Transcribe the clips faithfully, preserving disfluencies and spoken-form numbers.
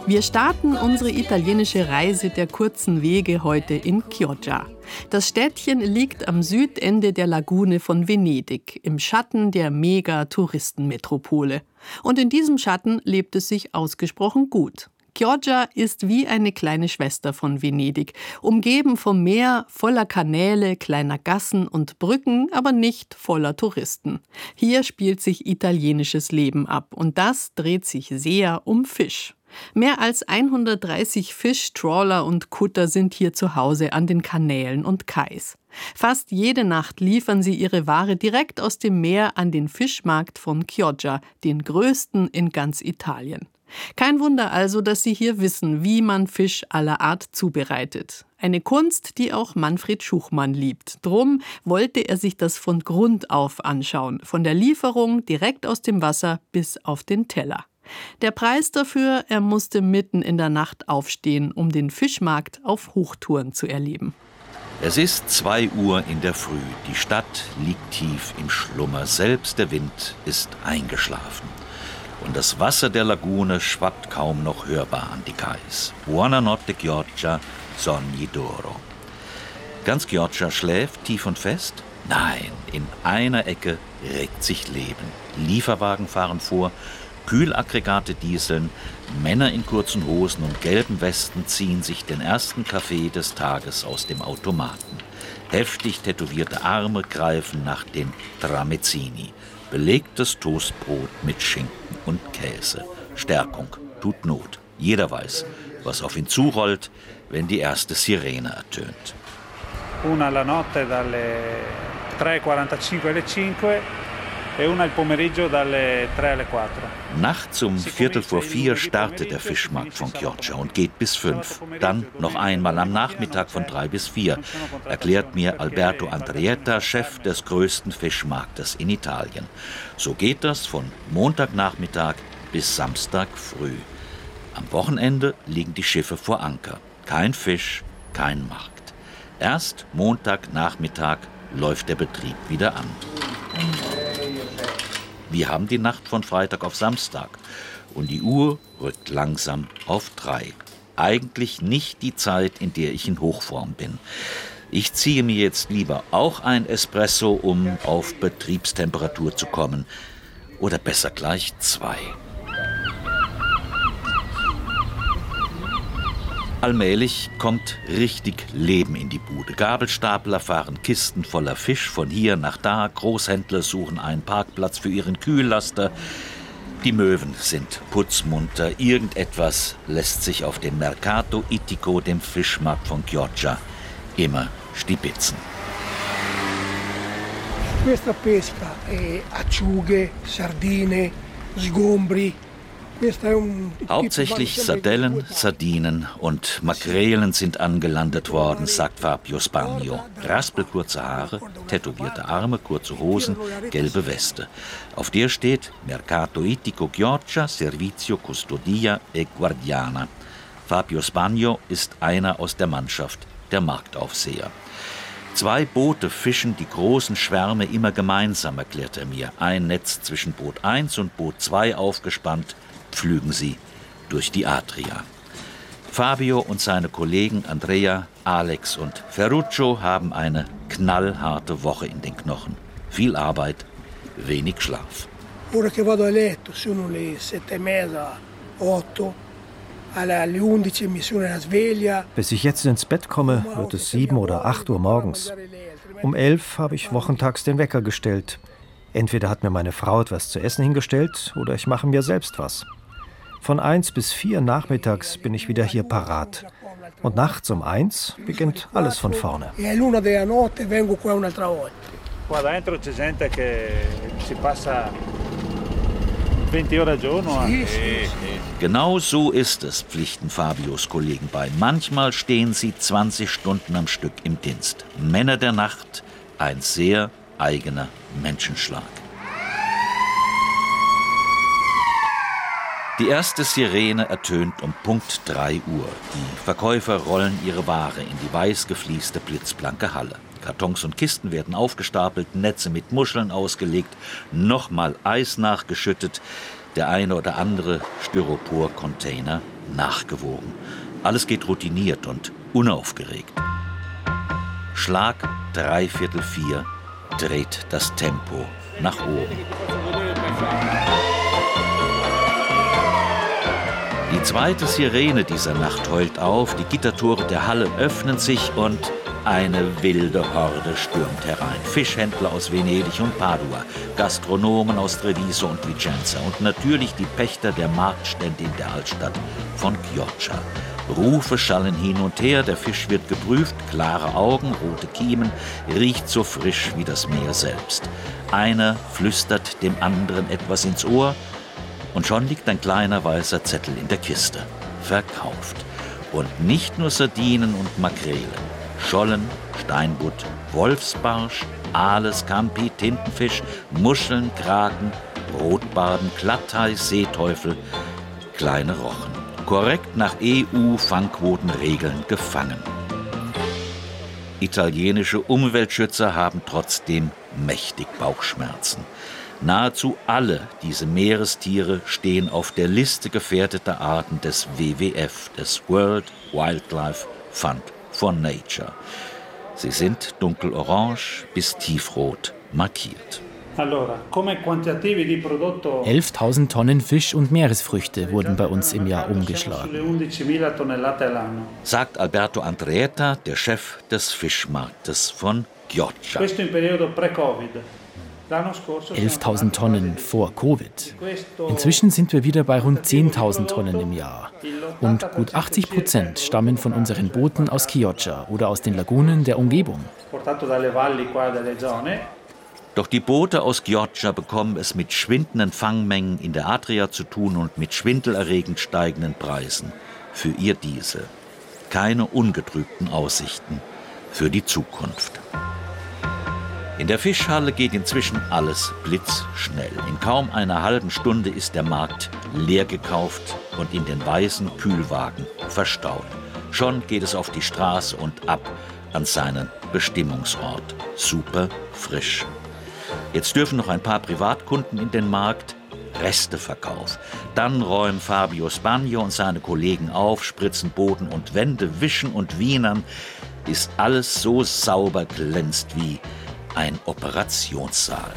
Wir starten unsere italienische Reise der kurzen Wege heute in Chioggia. Das Städtchen liegt am Südende der Lagune von Venedig, im Schatten der Mega-Touristenmetropole. Und in diesem Schatten lebt es sich ausgesprochen gut. Chioggia ist wie eine kleine Schwester von Venedig, umgeben vom Meer, voller Kanäle, kleiner Gassen und Brücken, aber nicht voller Touristen. Hier spielt sich italienisches Leben ab und das dreht sich sehr um Fisch. Mehr als hundertdreißig Fisch, Trawler und Kutter sind hier zu Hause an den Kanälen und Kais. Fast jede Nacht liefern sie ihre Ware direkt aus dem Meer an den Fischmarkt von Chioggia, den größten in ganz Italien. Kein Wunder also, dass sie hier wissen, wie man Fisch aller Art zubereitet. Eine Kunst, die auch Manfred Schuchmann liebt. Drum wollte er sich das von Grund auf anschauen, von der Lieferung direkt aus dem Wasser bis auf den Teller. Der Preis dafür, er musste mitten in der Nacht aufstehen, um den Fischmarkt auf Hochtouren zu erleben. Es ist zwei Uhr in der Früh. Die Stadt liegt tief im Schlummer. Selbst der Wind ist eingeschlafen. Und das Wasser der Lagune schwappt kaum noch hörbar an die Kais. Buonanotte Chioggia, sogni d'oro. Ganz Chioggia schläft tief und fest? Nein, in einer Ecke regt sich Leben. Lieferwagen fahren vor, Kühlaggregate dieseln, Männer in kurzen Hosen und gelben Westen ziehen sich den ersten Kaffee des Tages aus dem Automaten. Heftig tätowierte Arme greifen nach den Tramezzini. Belegtes Toastbrot mit Schinken und Käse. Stärkung tut Not. Jeder weiß, was auf ihn zurollt, wenn die erste Sirene ertönt. Una la notte dalle tre e quarantacinque alle cinque e una il pomeriggio dalle tre alle quattro. Nachts um Viertel vor vier startet der Fischmarkt von Chioggia und geht bis fünf. Dann noch einmal am Nachmittag von drei bis vier, erklärt mir Alberto Andrietta, Chef des größten Fischmarktes in Italien. So geht das von Montagnachmittag bis Samstag früh. Am Wochenende liegen die Schiffe vor Anker. Kein Fisch, kein Markt. Erst Montagnachmittag läuft der Betrieb wieder an. Wir haben die Nacht von Freitag auf Samstag und die Uhr rückt langsam auf drei. Eigentlich nicht die Zeit, in der ich in Hochform bin. Ich ziehe mir jetzt lieber auch ein Espresso, um auf Betriebstemperatur zu kommen. Oder besser gleich zwei. Allmählich kommt richtig Leben in die Bude. Gabelstapler fahren Kisten voller Fisch von hier nach da. Großhändler suchen einen Parkplatz für ihren Kühllaster. Die Möwen sind putzmunter. Irgendetwas lässt sich auf dem Mercato Ittico, dem Fischmarkt von Chioggia, immer stibitzen. Questa pesca è acciughe, sardine, sgombri. Hauptsächlich Sardellen, Sardinen und Makrelen sind angelandet worden, sagt Fabio Spagno. Raspelkurze Haare, tätowierte Arme, kurze Hosen, gelbe Weste. Auf der steht Mercato Ittico Chioggia, Servizio Custodia e Guardiana. Fabio Spagno ist einer aus der Mannschaft, der Marktaufseher. Zwei Boote fischen die großen Schwärme immer gemeinsam, erklärt er mir. Ein Netz zwischen Boot eins und Boot zwei aufgespannt, pflügen sie durch die Adria. Fabio und seine Kollegen Andrea, Alex und Ferruccio haben eine knallharte Woche in den Knochen. Viel Arbeit, wenig Schlaf. Ora che vado a letto sono le sette e mezza, otto. Alle undici mi suona la sveglia. Bis ich jetzt ins Bett komme, wird es sieben oder acht Uhr morgens. Um elf habe ich wochentags den Wecker gestellt. Entweder hat mir meine Frau etwas zu essen hingestellt oder ich mache mir selbst was. Von eins bis vier nachmittags bin ich wieder hier parat. Und nachts um eins beginnt alles von vorne. Qua dentro c'è gente che si passa venti ore al giorno. Genau so ist es, pflichten Fabios Kollegen bei. Manchmal stehen sie zwanzig Stunden am Stück im Dienst. Männer der Nacht, ein sehr eigener Menschenschlag. Die erste Sirene ertönt um Punkt drei Uhr. Die Verkäufer rollen ihre Ware in die weiß geflieste, blitzblanke Halle. Kartons und Kisten werden aufgestapelt, Netze mit Muscheln ausgelegt, nochmal Eis nachgeschüttet. der eine oder andere Styropor-Container nachgewogen. Alles geht routiniert und unaufgeregt. Schlag dreiviertel vier dreht das Tempo nach oben. Die zweite Sirene dieser Nacht heult auf, die Gittertore der Halle öffnen sich und eine wilde Horde stürmt herein. Fischhändler aus Venedig und Padua, Gastronomen aus Treviso und Vicenza und natürlich die Pächter der Marktstände in der Altstadt von Chioggia. Rufe schallen hin und her, der Fisch wird geprüft, klare Augen, rote Kiemen, riecht so frisch wie das Meer selbst. Einer flüstert dem anderen etwas ins Ohr und schon liegt ein kleiner weißer Zettel in der Kiste. Verkauft. Und nicht nur Sardinen und Makrelen. Schollen, Steinbutt, Wolfsbarsch, Aale, Scampi, Tintenfisch, Muscheln, Kraken, Rotbarben, Glatthai, Seeteufel, kleine Rochen. Korrekt nach E U-Fangquotenregeln gefangen. Italienische Umweltschützer haben trotzdem mächtig Bauchschmerzen. Nahezu alle diese Meerestiere stehen auf der Liste gefährdeter Arten des W W F, des World Wildlife Fund for Nature. Sie sind dunkelorange bis tiefrot markiert. elftausend Tonnen Fisch und Meeresfrüchte wurden bei uns im Jahr umgeschlagen, sagt Alberto Andreetta, der Chef des Fischmarktes von Chioggia. elftausend Tonnen vor Covid. Inzwischen sind wir wieder bei rund zehntausend Tonnen im Jahr. Und gut achtzig Prozent stammen von unseren Booten aus Chioggia oder aus den Lagunen der Umgebung. Doch die Boote aus Chioggia bekommen es mit schwindenden Fangmengen in der Adria zu tun und mit schwindelerregend steigenden Preisen für ihr Diesel. Keine ungetrübten Aussichten für die Zukunft. In der Fischhalle geht inzwischen alles blitzschnell. In kaum einer halben Stunde ist der Markt leer gekauft und in den weißen Kühlwagen verstaut. Schon geht es auf die Straße und ab an seinen Bestimmungsort. Super frisch. Jetzt dürfen noch ein paar Privatkunden in den Markt. Resteverkauf. Dann räumen Fabio Spagno und seine Kollegen auf, spritzen Boden und Wände, wischen und wienern, bis alles so sauber glänzt wie ein Operationssaal.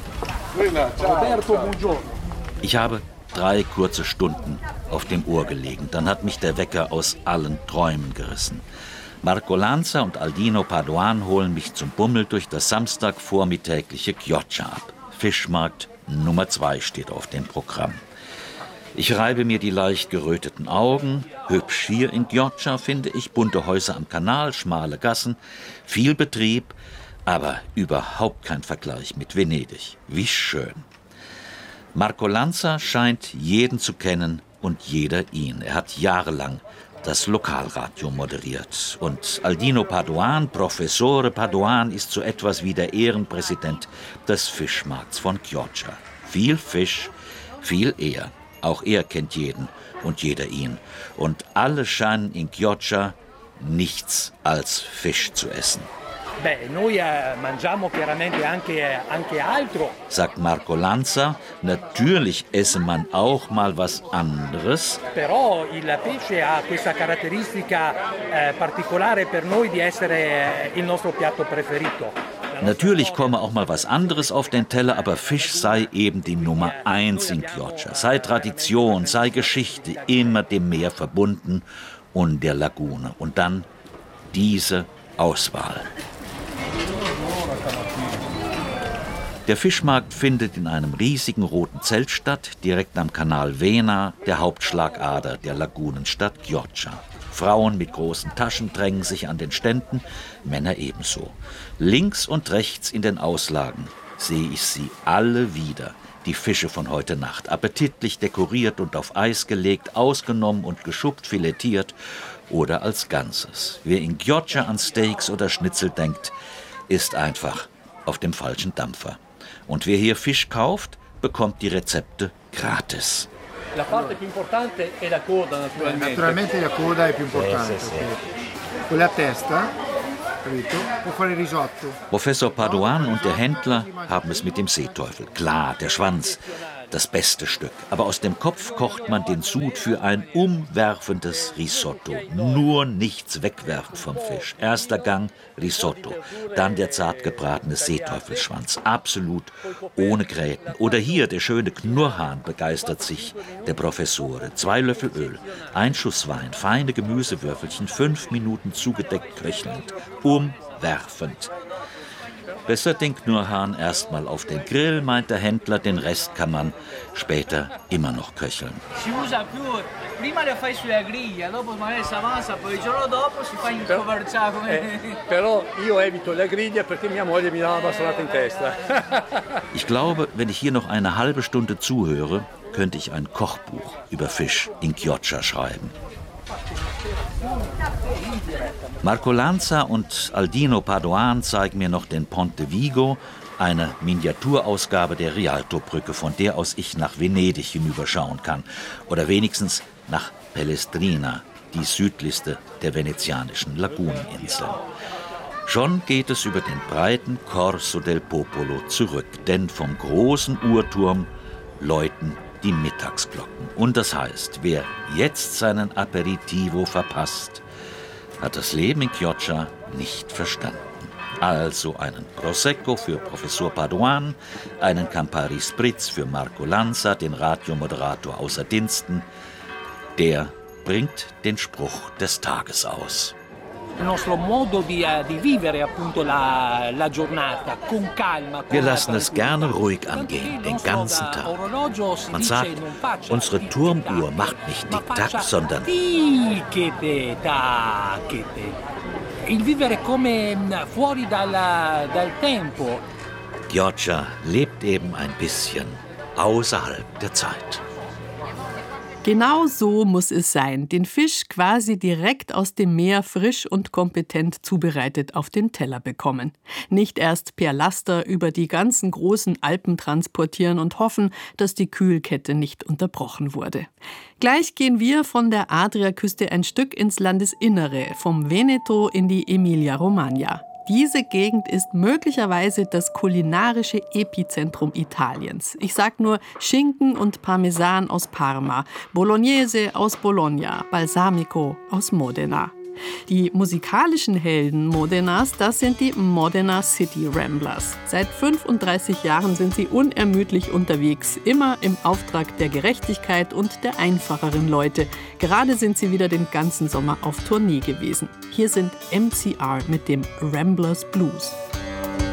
Ich habe drei kurze Stunden auf dem Ohr gelegen. Dann hat mich der Wecker aus allen Träumen gerissen. Marco Lanza und Aldino Paduan holen mich zum Bummel durch das samstagvormittägliche Chioggia ab. Fischmarkt Nummer zwei steht auf dem Programm. Ich reibe mir die leicht geröteten Augen. Hübsch hier in Chioggia, finde ich. Bunte Häuser am Kanal, schmale Gassen, viel Betrieb. Aber überhaupt kein Vergleich mit Venedig. Wie schön. Marco Lanza scheint jeden zu kennen und jeder ihn. Er hat jahrelang das Lokalradio moderiert. Und Aldino Paduan, Professore Paduan, ist so etwas wie der Ehrenpräsident des Fischmarkts von Chioggia. Viel Fisch, viel er. Auch er kennt jeden und jeder ihn. Und alle scheinen in Chioggia nichts als Fisch zu essen. Sagt Marco Lanza, natürlich esse man auch mal was anderes. Però il pesce ha questa caratteristica particolare per noi di essere il nostro piatto preferito. Natürlich komme auch mal was anderes auf den Teller, aber Fisch sei eben die Nummer eins in Chioggia. Sei Tradition, sei Geschichte, immer dem Meer verbunden und der Lagune. Und dann diese Auswahl. Der Fischmarkt findet in einem riesigen roten Zelt statt, direkt am Kanal Vena, der Hauptschlagader der Lagunenstadt Chioggia. Frauen mit großen Taschen drängen sich an den Ständen, Männer ebenso. Links und rechts in den Auslagen sehe ich sie alle wieder, die Fische von heute Nacht, appetitlich dekoriert und auf Eis gelegt, ausgenommen und geschuppt, filetiert oder als Ganzes. Wer in Chioggia an Steaks oder Schnitzel denkt, ist einfach auf dem falschen Dampfer. Und wer hier Fisch kauft, bekommt die Rezepte gratis. La parte più importante è la coda, naturalmente. Naturalmente la coda è più importante. Sì, sì, sì. Con la testa, capito? Può fare risotto. Professor Paduan und der Händler haben es mit dem Seeteufel. Klar, der Schwanz. das beste Stück. Aber aus dem Kopf kocht man den Sud für ein umwerfendes Risotto. Nur nichts wegwerfen vom Fisch. Erster Gang Risotto, dann der zart gebratene Seeteufelsschwanz. Absolut ohne Gräten. Oder hier der schöne Knurrhahn, begeistert sich der Professore. Zwei Löffel Öl, ein Schuss Wein, feine Gemüsewürfelchen, fünf Minuten zugedeckt köchelnd. Umwerfend. Besser den Knurrhahn erstmal auf den Grill, meint der Händler, den Rest kann man später immer noch köcheln. Ich glaube, wenn ich hier noch eine halbe Stunde zuhöre, könnte ich ein Kochbuch über Fisch in Chioggia schreiben. Marco Lanza und Aldino Padoan zeigen mir noch den Ponte Vigo, eine Miniaturausgabe der Rialtobrücke, von der aus ich nach Venedig hinüberschauen kann. Oder wenigstens nach Pellestrina, die südlichste der venezianischen Laguneninseln. Schon geht es über den breiten Corso del Popolo zurück, denn vom großen Uhrturm läuten die Mittagsglocken. Und das heißt, wer jetzt seinen Aperitivo verpasst, hat das Leben in Chioggia nicht verstanden. Also einen Prosecco für Professor Padoan, einen Campari Spritz für Marco Lanza, den Radiomoderator außer Diensten. Der bringt den Spruch des Tages aus. Wir lassen es gerne ruhig angehen, den ganzen Tag. Man sagt, unsere Turmuhr macht nicht Tick-Tack, sondern Chioggia lebt eben ein bisschen außerhalb der Zeit. Genau so muss es sein, den Fisch quasi direkt aus dem Meer frisch und kompetent zubereitet auf den Teller bekommen. Nicht erst per Laster über die ganzen großen Alpen transportieren und hoffen, dass die Kühlkette nicht unterbrochen wurde. Gleich gehen wir von der Adriaküste ein Stück ins Landesinnere, vom Veneto in die Emilia-Romagna. Diese Gegend ist möglicherweise das kulinarische Epizentrum Italiens. Ich sag nur Schinken und Parmesan aus Parma, Bolognese aus Bologna, Balsamico aus Modena. Die musikalischen Helden Modenas, das sind die Modena City Ramblers. Seit fünfunddreißig Jahren sind sie unermüdlich unterwegs, immer im Auftrag der Gerechtigkeit und der einfacheren Leute. Gerade sind sie wieder den ganzen Sommer auf Tournee gewesen. Hier sind M C R mit dem Ramblers Blues.